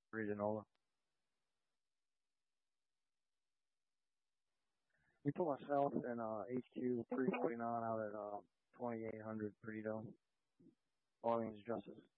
Regional. We put myself in HQ 349 out at 2800 Perdido, Orleans Justice.